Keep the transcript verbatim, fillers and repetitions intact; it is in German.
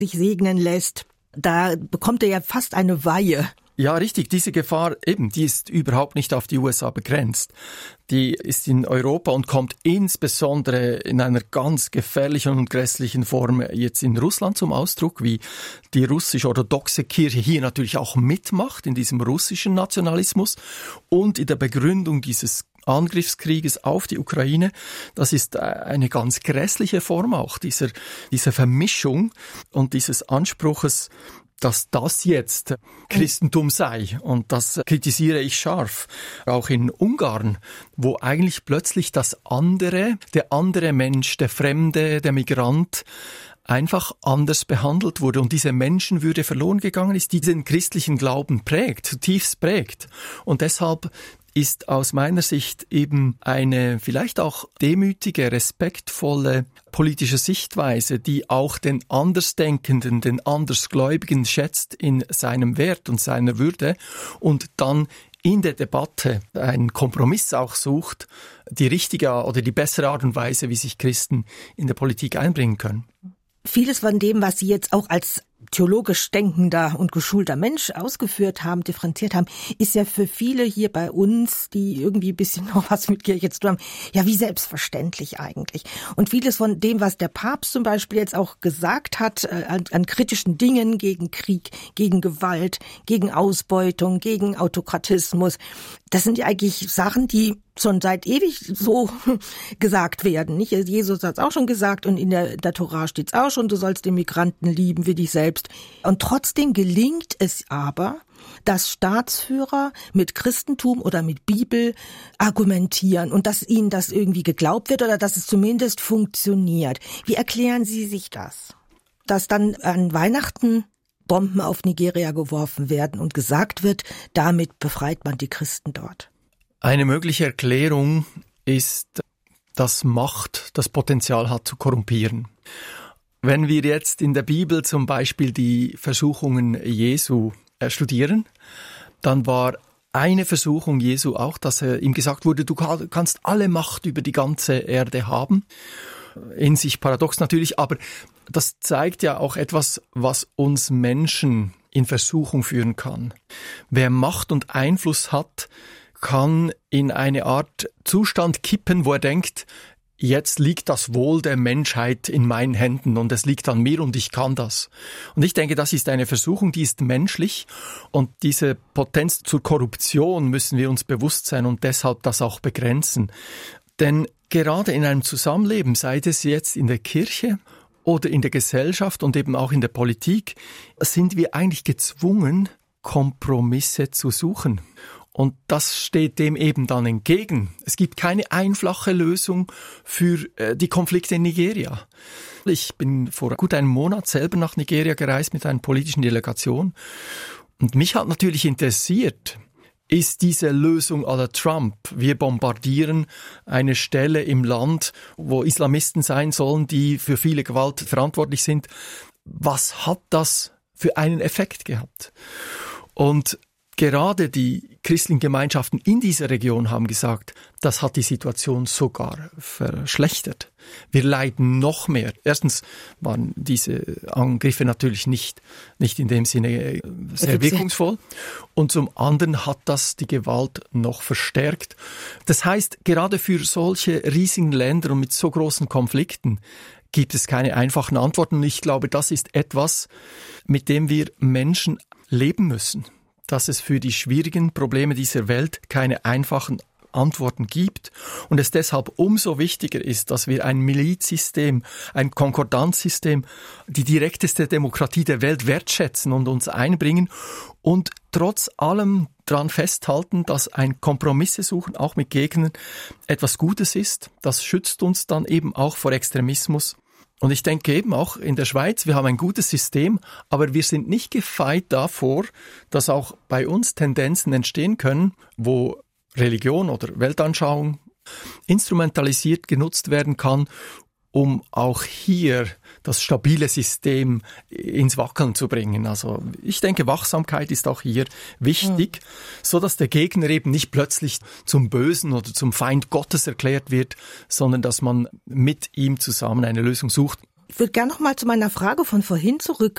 sich segnen lässt, da bekommt er ja fast eine Weihe. Ja, richtig. Diese Gefahr eben, die ist überhaupt nicht auf die U S A begrenzt. Die ist in Europa und kommt insbesondere in einer ganz gefährlichen und grässlichen Form jetzt in Russland zum Ausdruck, wie die russisch-orthodoxe Kirche hier natürlich auch mitmacht in diesem russischen Nationalismus und in der Begründung dieses Angriffskrieges auf die Ukraine. Das ist eine ganz grässliche Form auch dieser, dieser Vermischung und dieses Anspruches, dass das jetzt Christentum sei. Und das kritisiere ich scharf. Auch in Ungarn, wo eigentlich plötzlich das andere, der andere Mensch, der Fremde, der Migrant, einfach anders behandelt wurde und diese Menschenwürde verloren gegangen ist, die den christlichen Glauben prägt, zutiefst prägt. Und deshalb ist aus meiner Sicht eben eine vielleicht auch demütige, respektvolle politische Sichtweise, die auch den Andersdenkenden, den Andersgläubigen schätzt in seinem Wert und seiner Würde und dann in der Debatte einen Kompromiss auch sucht, die richtige oder die bessere Art und Weise, wie sich Christen in der Politik einbringen können. Vieles von dem, was Sie jetzt auch als theologisch denkender und geschulter Mensch ausgeführt haben, differenziert haben, ist ja für viele hier bei uns, die irgendwie ein bisschen noch was mit Kirche zu tun haben, ja wie selbstverständlich eigentlich. Und vieles von dem, was der Papst zum Beispiel jetzt auch gesagt hat, äh, an, an kritischen Dingen gegen Krieg, gegen Gewalt, gegen Ausbeutung, gegen Autokratismus, das sind ja eigentlich Sachen, die schon seit ewig so gesagt werden. Nicht? Jesus hat es auch schon gesagt und in der, der Tora steht es auch schon, du sollst den Migranten lieben wie dich selbst. Und trotzdem gelingt es aber, dass Staatsführer mit Christentum oder mit Bibel argumentieren und dass ihnen das irgendwie geglaubt wird oder dass es zumindest funktioniert. Wie erklären Sie sich das? Dass dann an Weihnachten Bomben auf Nigeria geworfen werden und gesagt wird, damit befreit man die Christen dort. Eine mögliche Erklärung ist, dass Macht das Potenzial hat zu korrumpieren. Wenn wir jetzt in der Bibel zum Beispiel die Versuchungen Jesu studieren, dann war eine Versuchung Jesu auch, dass er ihm gesagt wurde, du kannst alle Macht über die ganze Erde haben. In sich paradox natürlich, aber das zeigt ja auch etwas, was uns Menschen in Versuchung führen kann. Wer Macht und Einfluss hat, kann in eine Art Zustand kippen, wo er denkt, jetzt liegt das Wohl der Menschheit in meinen Händen und es liegt an mir und ich kann das. Und ich denke, das ist eine Versuchung, die ist menschlich und diese Potenz zur Korruption müssen wir uns bewusst sein und deshalb das auch begrenzen. Denn gerade in einem Zusammenleben, sei es jetzt in der Kirche oder in der Gesellschaft und eben auch in der Politik, sind wir eigentlich gezwungen, Kompromisse zu suchen. Und das steht dem eben dann entgegen. Es gibt keine einfache Lösung für äh, die Konflikte in Nigeria. Ich bin vor gut einem Monat selber nach Nigeria gereist mit einer politischen Delegation. Und mich hat natürlich interessiert, ist diese Lösung à la Trump, wir bombardieren eine Stelle im Land, wo Islamisten sein sollen, die für viele Gewalt verantwortlich sind. Was hat das für einen Effekt gehabt? Und gerade die christlichen Gemeinschaften in dieser Region haben gesagt, das hat die Situation sogar verschlechtert. Wir leiden noch mehr. Erstens waren diese Angriffe natürlich nicht, nicht in dem Sinne sehr wirkungsvoll. Und zum anderen hat das die Gewalt noch verstärkt. Das heißt, gerade für solche riesigen Länder und mit so großen Konflikten gibt es keine einfachen Antworten. Und ich glaube, das ist etwas, mit dem wir Menschen leben müssen. Dass es für die schwierigen Probleme dieser Welt keine einfachen Antworten gibt und es deshalb umso wichtiger ist, dass wir ein Milizsystem, ein Konkordanzsystem, die direkteste Demokratie der Welt wertschätzen und uns einbringen und trotz allem daran festhalten, dass ein Kompromisse suchen, auch mit Gegnern, etwas Gutes ist. Das schützt uns dann eben auch vor Extremismus. Und ich denke eben auch in der Schweiz, wir haben ein gutes System, aber wir sind nicht gefeit davor, dass auch bei uns Tendenzen entstehen können, wo Religion oder Weltanschauung instrumentalisiert genutzt werden kann, um auch hier das stabile System ins Wackeln zu bringen. Also ich denke, Wachsamkeit ist auch hier wichtig, mhm. so dass der Gegner eben nicht plötzlich zum Bösen oder zum Feind Gottes erklärt wird, sondern dass man mit ihm zusammen eine Lösung sucht. Ich würde gerne noch mal zu meiner Frage von vorhin zurück